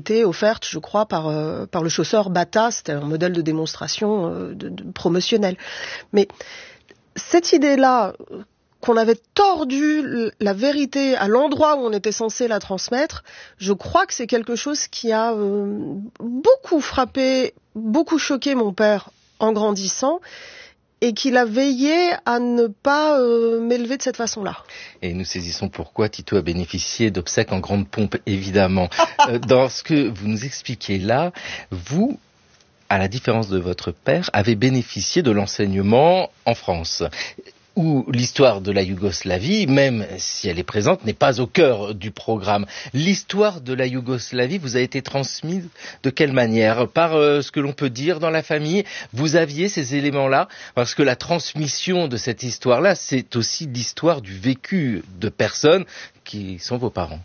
été offerte, je crois, par le chausseur Bata. C'était un modèle de démonstration promotionnel. Mais cette idée-là, qu'on avait tordu la vérité à l'endroit où on était censé la transmettre, je crois que c'est quelque chose qui a beaucoup frappé, beaucoup choqué mon père en grandissant, et qu'il a veillé à ne pas m'élever de cette façon-là. Et nous saisissons pourquoi Tito a bénéficié d'obsèques en grande pompe, évidemment. Dans ce que vous nous expliquez là, vous, à la différence de votre père, avez bénéficié de l'enseignement en France, où l'histoire de la Yougoslavie, même si elle est présente, n'est pas au cœur du programme. L'histoire de la Yougoslavie vous a été transmise de quelle manière? Par ce que l'on peut dire dans la famille? Vous aviez ces éléments-là? Parce que la transmission de cette histoire-là, c'est aussi l'histoire du vécu de personnes qui sont vos parents.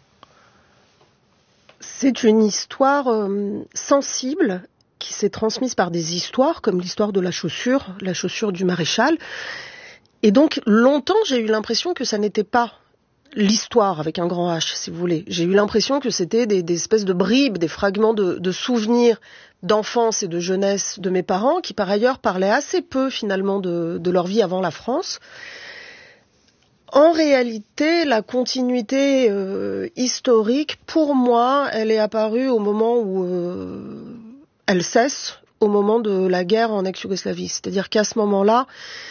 C'est une histoire sensible qui s'est transmise par des histoires, comme l'histoire de la chaussure du maréchal. Et donc, longtemps, j'ai eu l'impression que ça n'était pas l'histoire avec un grand H, si vous voulez. J'ai eu l'impression que c'était des espèces de bribes, des fragments de souvenirs d'enfance et de jeunesse de mes parents, qui par ailleurs parlaient assez peu finalement de leur vie avant la France. En réalité, la continuité historique, pour moi, elle est apparue au moment où elle cesse, au moment de la guerre en ex-Yougoslavie. C'est-à-dire qu'à ce moment-là,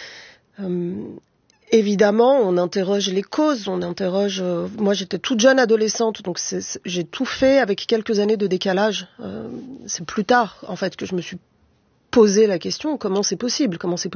évidemment, on interroge les causes, moi j'étais toute jeune adolescente, donc j'ai tout fait avec quelques années de décalage. C'est plus tard, en fait, que je me suis posé la question, comment c'est possible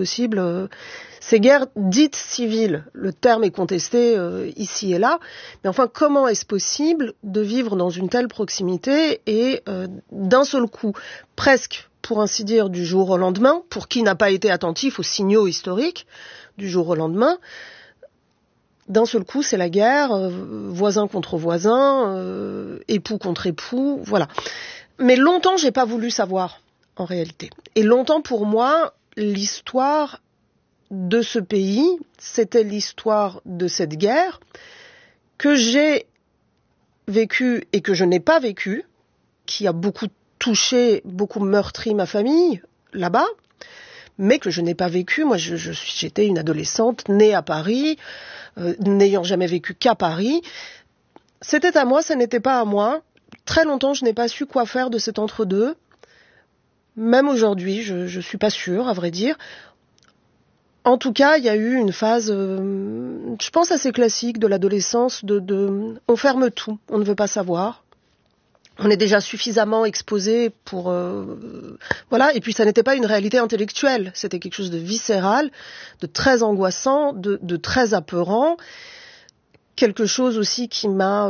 ces guerres dites civiles, le terme est contesté ici et là, mais enfin, comment est-ce possible de vivre dans une telle proximité et d'un seul coup, presque, pour ainsi dire, du jour au lendemain, pour qui n'a pas été attentif aux signaux historiques, du jour au lendemain, d'un seul coup, c'est la guerre, voisin contre voisin, époux contre époux, voilà. Mais longtemps, j'ai pas voulu savoir, en réalité. Et longtemps, pour moi, l'histoire de ce pays, c'était l'histoire de cette guerre que j'ai vécue et que je n'ai pas vécue, qui a beaucoup touché, beaucoup meurtri ma famille, là-bas, mais que je n'ai pas vécu. Moi, j'étais une adolescente née à Paris, n'ayant jamais vécu qu'à Paris. C'était à moi, ça n'était pas à moi. Très longtemps, je n'ai pas su quoi faire de cet entre-deux. Même aujourd'hui, je suis pas sûre, à vrai dire. En tout cas, il y a eu une phase, je pense assez classique de l'adolescence, on ferme tout, on ne veut pas savoir. On est déjà suffisamment exposé pour... voilà, et puis ça n'était pas une réalité intellectuelle, c'était quelque chose de viscéral, de très angoissant, de très apeurant, quelque chose aussi qui m'a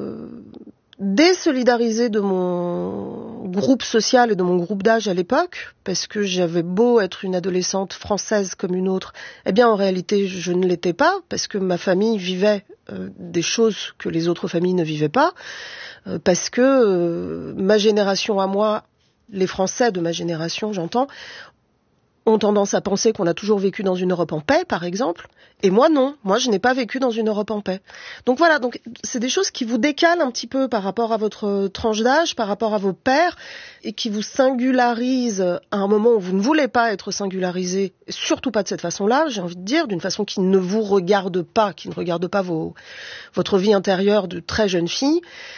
désolidarisé de mon groupe social et de mon groupe d'âge à l'époque, parce que j'avais beau être une adolescente française comme une autre, eh bien en réalité je ne l'étais pas, parce que ma famille vivait des choses que les autres familles ne vivaient pas, parce que ma génération à moi, les Français de ma génération, j'entends, ont tendance à penser qu'on a toujours vécu dans une Europe en paix, par exemple, et moi non, moi je n'ai pas vécu dans une Europe en paix. Donc voilà, donc c'est des choses qui vous décalent un petit peu par rapport à votre tranche d'âge, par rapport à vos pairs, et qui vous singularisent à un moment où vous ne voulez pas être singularisé, surtout pas de cette façon-là, j'ai envie de dire, d'une façon qui ne vous regarde pas, qui ne regarde pas votre vie intérieure de très jeune fille.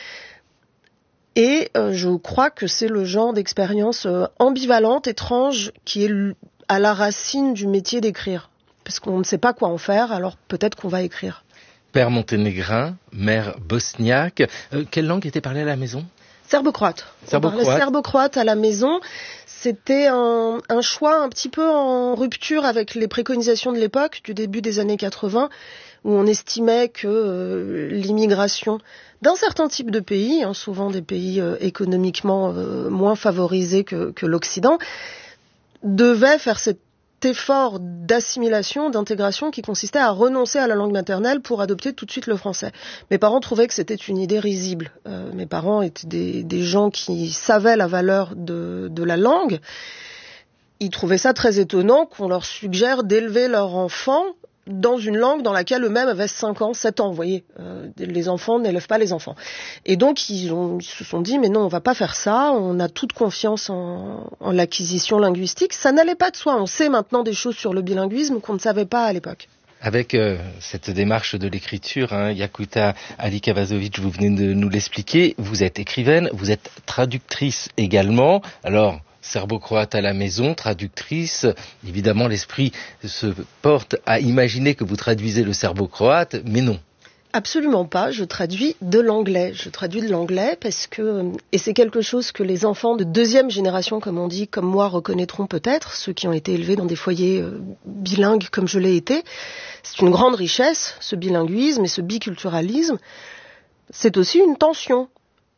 Et je crois que c'est le genre d'expérience ambivalente, étrange, qui est à la racine du métier d'écrire. Parce qu'on ne sait pas quoi en faire, alors peut-être qu'on va écrire. Père monténégrin, mère bosniaque, quelle langue était parlée à la maison? Serbo-croate. On parlait serbo-croate à la maison. C'était un choix un petit peu en rupture avec les préconisations de l'époque, du début des années 80, où on estimait que l'immigration d'un certain type de pays, souvent des pays économiquement moins favorisés que l'Occident, devait faire cet effort d'assimilation, d'intégration qui consistait à renoncer à la langue maternelle pour adopter tout de suite le français. Mes parents trouvaient que c'était une idée risible. Mes parents étaient des gens qui savaient la valeur de la langue. Ils trouvaient ça très étonnant qu'on leur suggère d'élever leur enfant dans une langue dans laquelle eux-mêmes avaient 5 ans, 7 ans, vous voyez. Les enfants n'élèvent pas les enfants. Et donc, ils se sont dit, mais non, on va pas faire ça, on a toute confiance en l'acquisition linguistique. Ça n'allait pas de soi. On sait maintenant des choses sur le bilinguisme qu'on ne savait pas à l'époque. Avec cette démarche de l'écriture, Yakuta Alikavazovic, vous venez de nous l'expliquer, vous êtes écrivaine, vous êtes traductrice également. Alors, serbo-croate à la maison, traductrice, évidemment l'esprit se porte à imaginer que vous traduisez le serbo-croate, mais non. Absolument pas, je traduis de l'anglais. Je traduis de l'anglais parce que, et c'est quelque chose que les enfants de deuxième génération, comme on dit, comme moi, reconnaîtront peut-être, ceux qui ont été élevés dans des foyers bilingues comme je l'ai été. C'est une grande richesse, ce bilinguisme et ce biculturalisme. C'est aussi une tension.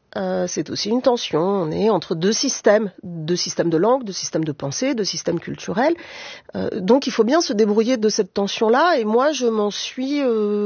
On est entre deux systèmes de langue, deux systèmes de pensée, deux systèmes culturels. Donc il faut bien se débrouiller de cette tension-là. Et moi, je m'en suis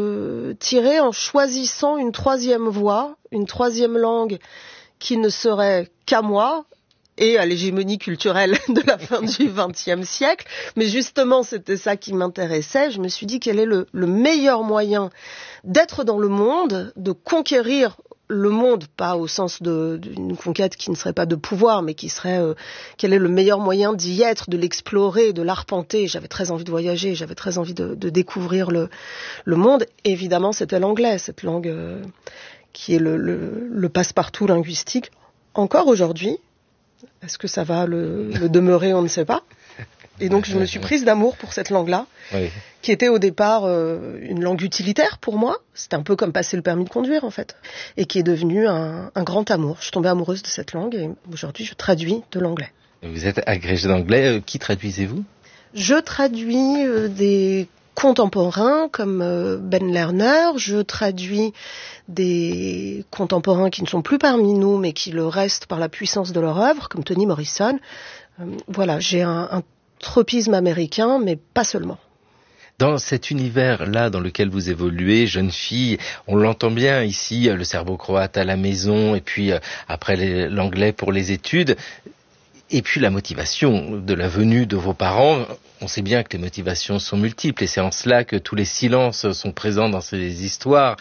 tirée en choisissant une troisième voie, une troisième langue qui ne serait qu'à moi et à l'hégémonie culturelle de la fin du XXe siècle. Mais justement, c'était ça qui m'intéressait. Je me suis dit quel est le meilleur moyen d'être dans le monde, de conquérir le monde, pas au sens d'une conquête qui ne serait pas de pouvoir, mais qui serait quel est le meilleur moyen d'y être, de l'explorer, de l'arpenter. J'avais très envie de voyager, j'avais très envie de découvrir le monde. Et évidemment, c'était l'anglais, cette langue qui est le passe-partout linguistique. Encore aujourd'hui, est-ce que ça va le demeurer, on ne sait pas. Et donc je me suis prise d'amour pour cette langue-là, oui, qui était au départ une langue utilitaire pour moi. C'était un peu comme passer le permis de conduire en fait, et qui est devenue un grand amour. Je suis tombée amoureuse de cette langue et aujourd'hui je traduis de l'anglais. Vous êtes agrégée d'anglais, qui traduisez-vous ? Je traduis des contemporains comme Ben Lerner, je traduis des contemporains qui ne sont plus parmi nous mais qui le restent par la puissance de leur œuvre, comme Toni Morrison. Voilà, j'ai un tropisme américain, mais pas seulement. Dans cet univers-là dans lequel vous évoluez, jeune fille, on l'entend bien ici, le serbo-croate à la maison, et puis après l'anglais pour les études, et puis la motivation de la venue de vos parents. On sait bien que les motivations sont multiples, et c'est en cela que tous les silences sont présents dans ces histoires.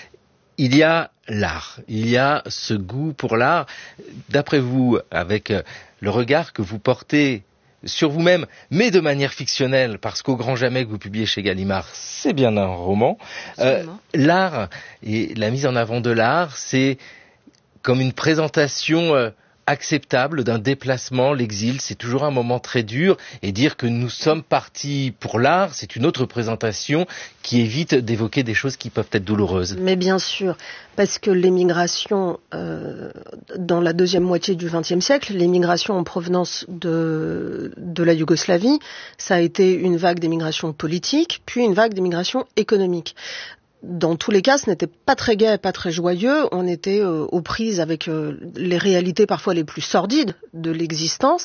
Il y a l'art, il y a ce goût pour l'art. D'après vous, avec le regard que vous portez sur vous-même, mais de manière fictionnelle, parce qu'Au Grand Jamais que vous publiez chez Gallimard, c'est bien un roman. L'art et la mise en avant de l'art, c'est comme une présentation acceptable d'un déplacement. L'exil, c'est toujours un moment très dur, et dire que nous sommes partis pour l'art, c'est une autre présentation qui évite d'évoquer des choses qui peuvent être douloureuses. Mais bien sûr, parce que l'émigration dans la deuxième moitié du XXe siècle, l'émigration en provenance de la Yougoslavie, ça a été une vague d'émigration politique, puis une vague d'émigration économique. Dans tous les cas, ce n'était pas très gai, pas très joyeux. On était aux prises avec les réalités parfois les plus sordides de l'existence.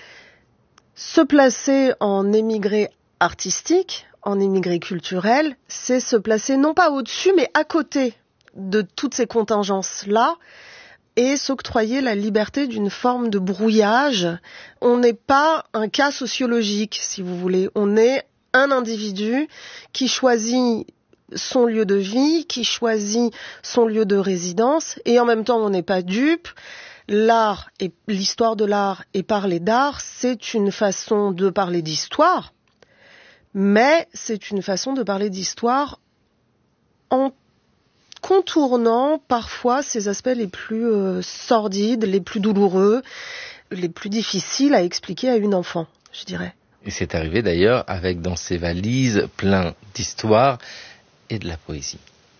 Se placer en émigré artistique, en émigré culturel, c'est se placer non pas au-dessus, mais à côté de toutes ces contingences-là et s'octroyer la liberté d'une forme de brouillage. On n'est pas un cas sociologique, si vous voulez. On est un individu qui choisit son lieu de vie, qui choisit son lieu de résidence, et en même temps on n'est pas dupe. L'art et l'histoire de l'art et parler d'art, c'est une façon de parler d'histoire, mais c'est une façon de parler d'histoire en contournant parfois ces aspects les plus sordides, les plus douloureux, les plus difficiles à expliquer à une enfant, je dirais. Et c'est arrivé d'ailleurs avec dans ces valises plein d'histoires et de la poésie.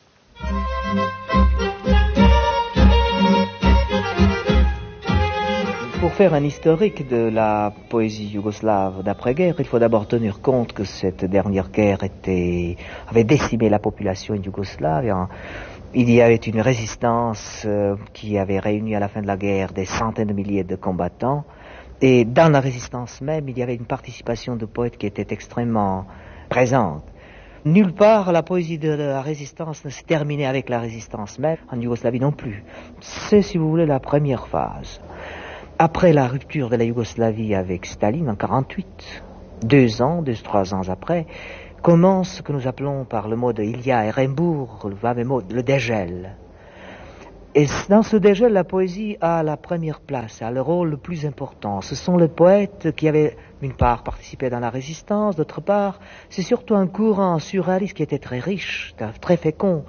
Pour faire un historique de la poésie yougoslave d'après-guerre, il faut d'abord tenir compte que cette dernière guerre avait décimé la population yougoslave. Il y avait une résistance qui avait réuni à la fin de la guerre des centaines de milliers de combattants. Et dans la résistance même, il y avait une participation de poètes qui était extrêmement présente. Nulle part la poésie de la résistance ne s'est terminée avec la résistance même, en Yougoslavie non plus. C'est, si vous voulez, la première phase. Après la rupture de la Yougoslavie avec Staline en 1948, 3 ans après, commence ce que nous appelons par le mot de Ilia Ehrenburg, le fameux mot, le dégel. Et dans ce dégel, la poésie a la première place, a le rôle le plus important. Ce sont les poètes qui avaient, d'une part, participé dans la résistance, d'autre part, c'est surtout un courant surréaliste qui était très riche, très fécond.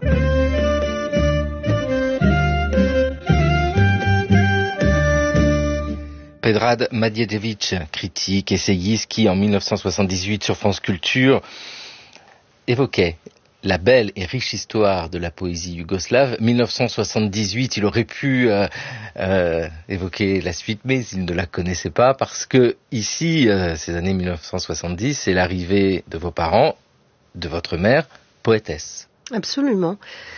Predrag Matvejević, critique, essayiste, qui en 1978 sur France Culture évoquait la belle et riche histoire de la poésie yougoslave. 1978, il aurait pu évoquer la suite, mais il ne la connaissait pas parce que ici, ces années 1970, c'est l'arrivée de vos parents, de votre mère, poétesse. Absolument.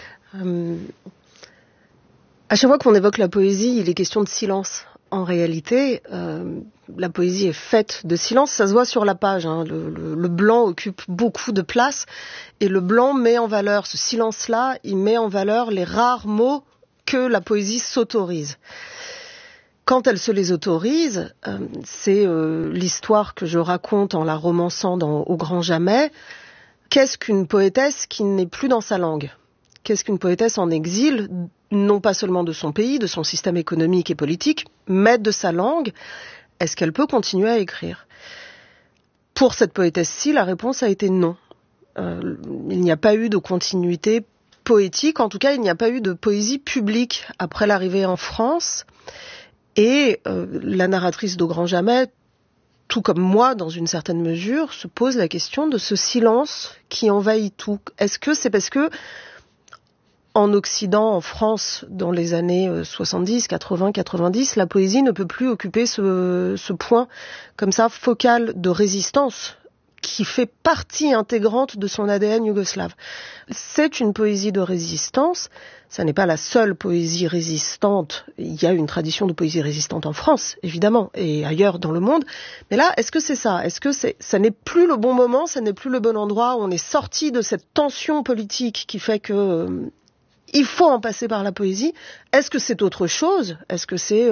À chaque fois qu'on évoque la poésie, il est question de silence. En réalité, la poésie est faite de silence, ça se voit sur la page, hein. Le blanc occupe beaucoup de place et le blanc met en valeur, ce silence-là, il met en valeur les rares mots que la poésie s'autorise. Quand elle se les autorise, c'est l'histoire que je raconte en la romançant dans Au grand jamais. Qu'est-ce qu'une poétesse qui n'est plus dans sa langue ? Qu'est-ce qu'une poétesse en exil, non pas seulement de son pays, de son système économique et politique, mais de sa langue? Est-ce qu'elle peut continuer à écrire? Pour cette poétesse-ci, la réponse a été non. Il n'y a pas eu de continuité poétique, en tout cas il n'y a pas eu de poésie publique après l'arrivée en France. Et la narratrice d'Au grand jamais, tout comme moi dans une certaine mesure, se pose la question de ce silence qui envahit tout. Est-ce que c'est parce que en Occident, en France, dans les années 70, 80, 90, la poésie ne peut plus occuper ce point comme ça focal de résistance qui fait partie intégrante de son ADN yougoslave. C'est une poésie de résistance, ça n'est pas la seule poésie résistante, il y a une tradition de poésie résistante en France, évidemment, et ailleurs dans le monde, mais là, est-ce que c'est ça? Est-ce que ça n'est plus le bon moment, ça n'est plus le bon endroit, on est sorti de cette tension politique qui fait que il faut en passer par la poésie. Est-ce que c'est autre chose? Est-ce que c'est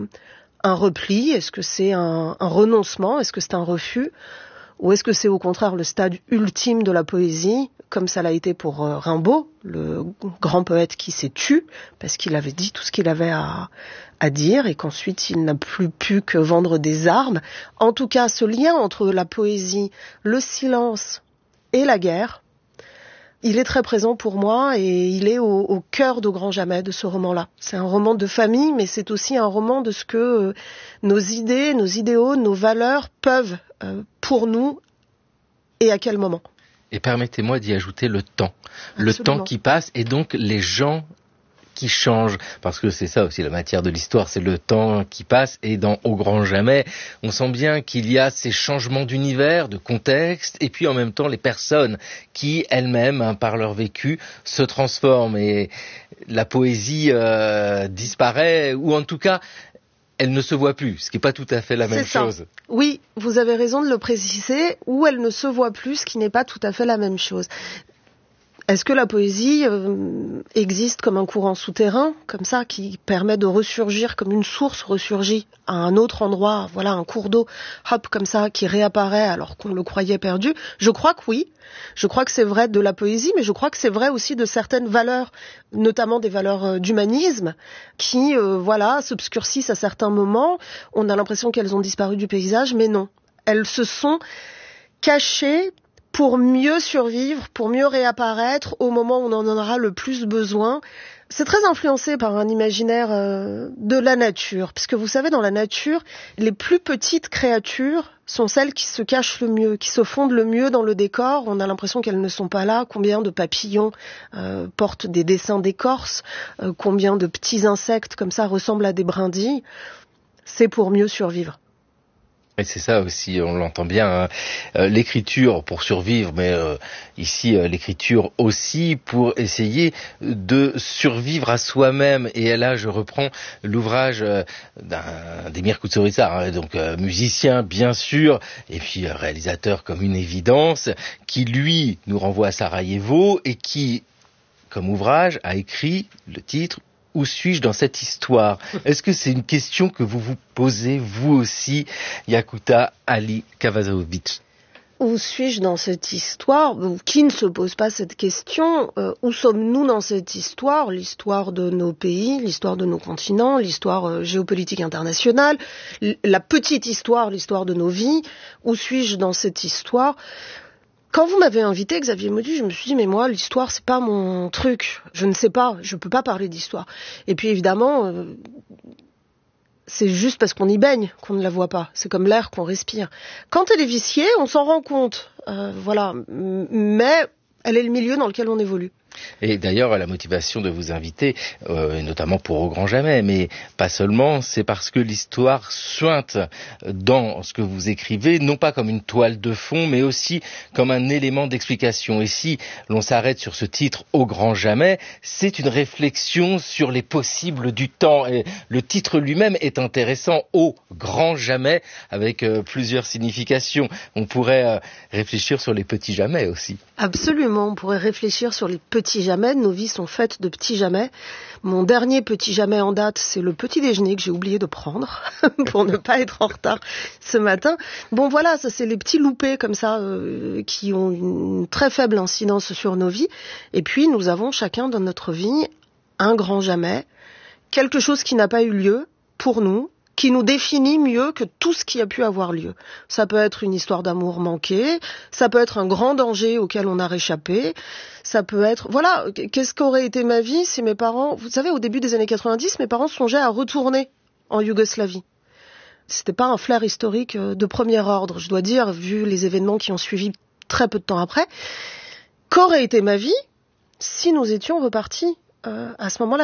un repli? Est-ce que c'est un renoncement? Est-ce que c'est un refus? Ou est-ce que c'est au contraire le stade ultime de la poésie, comme ça l'a été pour Rimbaud, le grand poète qui s'est tu, parce qu'il avait dit tout ce qu'il avait à dire, et qu'ensuite il n'a plus pu que vendre des armes. En tout cas, ce lien entre la poésie, le silence et la guerre, il est très présent pour moi et il est au cœur d'Au grand jamais, de ce roman-là. C'est un roman de famille, mais c'est aussi un roman de ce que nos idées, nos idéaux, nos valeurs peuvent pour nous et à quel moment. Et permettez-moi d'y ajouter le temps. Absolument. Le temps qui passe et donc les gens qui changent, parce que c'est ça aussi la matière de l'histoire, c'est le temps qui passe, et dans Au grand jamais, on sent bien qu'il y a ces changements d'univers, de contexte, et puis en même temps les personnes qui elles-mêmes, par leur vécu, se transforment, et la poésie disparaît, ou en tout cas, elle ne se voit plus, ce qui n'est pas tout à fait la même chose. Oui, vous avez raison de le préciser, ou elle ne se voit plus, ce qui n'est pas tout à fait la même chose. Est-ce que la poésie existe comme un courant souterrain, comme ça, qui permet de ressurgir, comme une source ressurgit à un autre endroit, voilà, un cours d'eau, hop, comme ça, qui réapparaît alors qu'on le croyait perdu? Je crois que oui. Je crois que c'est vrai de la poésie, mais je crois que c'est vrai aussi de certaines valeurs, notamment des valeurs d'humanisme, qui, voilà, s'obscurcissent à certains moments. On a l'impression qu'elles ont disparu du paysage, mais non. Elles se sont cachées pour mieux survivre, pour mieux réapparaître au moment où on en aura le plus besoin. C'est très influencé par un imaginaire de la nature, puisque vous savez, dans la nature, les plus petites créatures sont celles qui se cachent le mieux, qui se fondent le mieux dans le décor. On a l'impression qu'elles ne sont pas là. Combien de papillons portent des dessins d'écorce, combien de petits insectes comme ça ressemblent à des brindilles. C'est pour mieux survivre. Et c'est ça aussi, on l'entend bien, hein. L'écriture pour survivre, mais ici l'écriture aussi pour essayer de survivre à soi-même. Et là, je reprends l'ouvrage d'Emir Kusturica, hein, donc musicien bien sûr, et puis réalisateur comme une évidence, qui lui nous renvoie à Sarajevo et qui, comme ouvrage, a écrit le titre « Où suis-je dans cette histoire ?» Est-ce que c'est une question que vous vous posez, vous aussi, Yakuta Ali Kavazovic? Où suis-je dans cette histoire? Qui ne se pose pas cette question? Où sommes-nous dans cette histoire? L'histoire de nos pays, l'histoire de nos continents, l'histoire géopolitique internationale, la petite histoire, l'histoire de nos vies. Où suis-je dans cette histoire? Quand vous m'avez invité, Xavier Mauduit, je me suis dit, mais moi, l'histoire, c'est pas mon truc. Je ne sais pas, je peux pas parler d'histoire. Et puis évidemment, c'est juste parce qu'on y baigne qu'on ne la voit pas. C'est comme l'air qu'on respire. Quand elle est viciée, on s'en rend compte. Voilà. Mais elle est le milieu dans lequel on évolue. Et d'ailleurs, la motivation de vous inviter, notamment pour Au Grand Jamais, mais pas seulement, c'est parce que l'histoire suinte dans ce que vous écrivez, non pas comme une toile de fond, mais aussi comme un élément d'explication. Et si l'on s'arrête sur ce titre Au Grand Jamais, c'est une réflexion sur les possibles du temps. Et le titre lui-même est intéressant, Au Grand Jamais, avec plusieurs significations. On pourrait réfléchir sur les petits jamais aussi. Absolument, on pourrait réfléchir sur les petits jamais. Nos vies sont faites de petits jamais. Mon dernier petit jamais en date, c'est le petit déjeuner que j'ai oublié de prendre pour ne pas être en retard ce matin. Bon voilà, ça c'est les petits loupés comme ça qui ont une très faible incidence sur nos vies. Et puis nous avons chacun dans notre vie un grand jamais, quelque chose qui n'a pas eu lieu pour nous, qui nous définit mieux que tout ce qui a pu avoir lieu. Ça peut être une histoire d'amour manqué, ça peut être un grand danger auquel on a réchappé, ça peut être... Voilà, qu'est-ce qu'aurait été ma vie si mes parents... Vous savez, au début des années 90, mes parents songeaient à retourner en Yougoslavie. C'était pas un flair historique de premier ordre, je dois dire, vu les événements qui ont suivi très peu de temps après. Qu'aurait été ma vie si nous étions repartis à ce moment-là?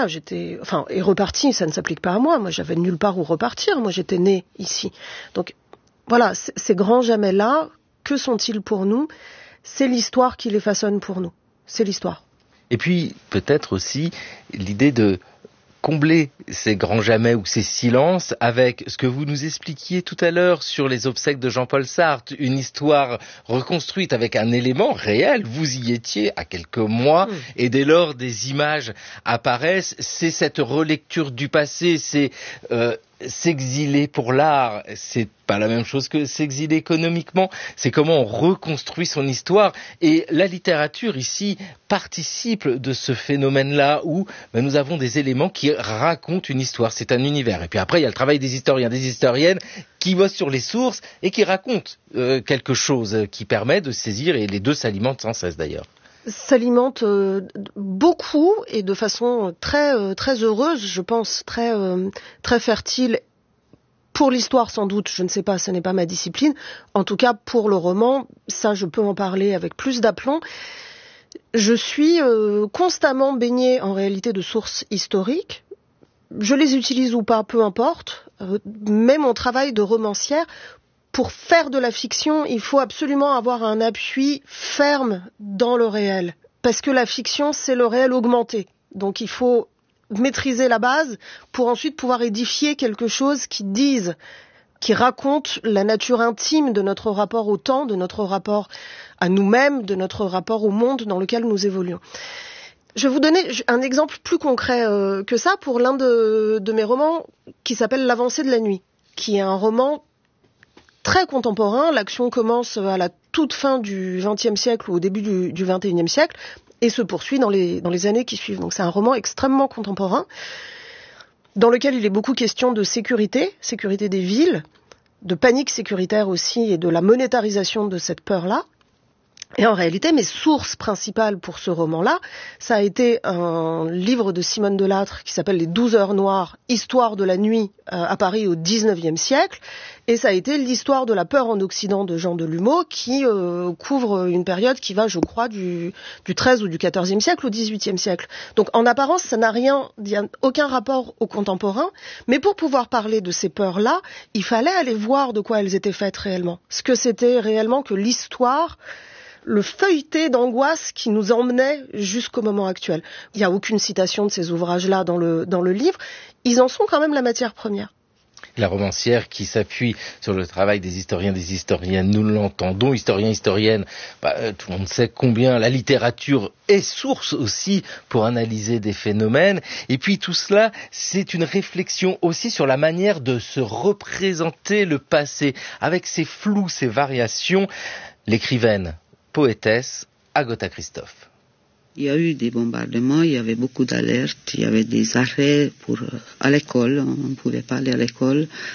Et reparti, ça ne s'applique pas à moi. Moi, j'avais nulle part où repartir. Moi, j'étais née ici. Donc, voilà, ces grands jamais-là, que sont-ils pour nous? C'est l'histoire qui les façonne pour nous. C'est l'histoire. Et puis, peut-être aussi, l'idée de combler ces grands jamais ou ces silences avec ce que vous nous expliquiez tout à l'heure sur les obsèques de Jean-Paul Sartre, une histoire reconstruite avec un élément réel. Vous y étiez à quelques mois et dès lors des images apparaissent. C'est cette relecture du passé, c'est s'exiler pour l'art, c'est pas la même chose que s'exiler économiquement, c'est comment on reconstruit son histoire. Et la littérature ici participe de ce phénomène-là où nous avons des éléments qui racontent une histoire, c'est un univers. Et puis après il y a le travail des historiens, des historiennes qui bossent sur les sources et qui racontent quelque chose qui permet de saisir, et les deux s'alimentent sans cesse d'ailleurs. S'alimente beaucoup et de façon très très heureuse, je pense, très fertile. Pour l'histoire, sans doute, je ne sais pas, ce n'est pas ma discipline. En tout cas, pour le roman, ça, je peux en parler avec plus d'aplomb. Je suis constamment baignée en réalité de sources historiques. Je les utilise ou pas, peu importe. Mais mon travail de romancière, pour faire de la fiction, il faut absolument avoir un appui ferme dans le réel. Parce que la fiction, c'est le réel augmenté. Donc il faut maîtriser la base pour ensuite pouvoir édifier quelque chose qui raconte la nature intime de notre rapport au temps, de notre rapport à nous-mêmes, de notre rapport au monde dans lequel nous évoluons. Je vais vous donner un exemple plus concret que ça pour l'un de mes romans qui s'appelle L'avancée de la nuit, qui est un roman très contemporain. L'action commence à la toute fin du XXe siècle ou au début du XXIe siècle et se poursuit dans les années qui suivent. Donc c'est un roman extrêmement contemporain dans lequel il est beaucoup question de sécurité des villes, de panique sécuritaire aussi et de la monétarisation de cette peur-là. Et en réalité, mes sources principales pour ce roman-là, ça a été un livre de Simone Delattre qui s'appelle Les 12 heures noires, histoire de la nuit à Paris au XIXe siècle. Et ça a été l'histoire de la peur en Occident de Jean Delumeau qui couvre une période qui va, je crois, du XIIIe ou du XIVe siècle au XVIIIe siècle. Donc en apparence, ça n'a aucun rapport au contemporain. Mais pour pouvoir parler de ces peurs-là, il fallait aller voir de quoi elles étaient faites réellement. Ce que c'était réellement que l'histoire, le feuilleté d'angoisse qui nous emmenait jusqu'au moment actuel. Il n'y a aucune citation de ces ouvrages-là dans le livre. Ils en sont quand même la matière première. La romancière qui s'appuie sur le travail des historiens, des historiennes, nous l'entendons, historiens, historiennes, tout le monde sait combien la littérature est source aussi pour analyser des phénomènes. Et puis tout cela, c'est une réflexion aussi sur la manière de se représenter le passé, avec ses flous, ses variations. l'écrivaine, poétesse Agota Christophe. Il y a eu des bombardements, il y avait beaucoup d'alertes, il y avait des arrêts à l'école, on ne pouvait pas aller à l'école.